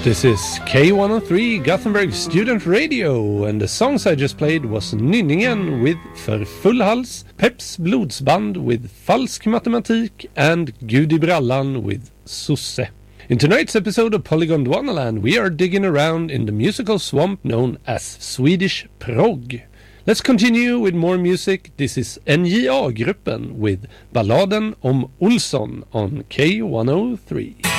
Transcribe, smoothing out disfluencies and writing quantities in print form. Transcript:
This is K103 Gothenburg Student Radio, and the songs I just played was Nynningen with För full hals, Peps Blodsband with Falsk matematik, and Gud i brallan with Sosse. In tonight's episode of Polygon Dwanaland, we are digging around in the musical swamp known as Swedish prog. Let's continue with more music. This is NJA-gruppen with Balladen om Olsson on K103.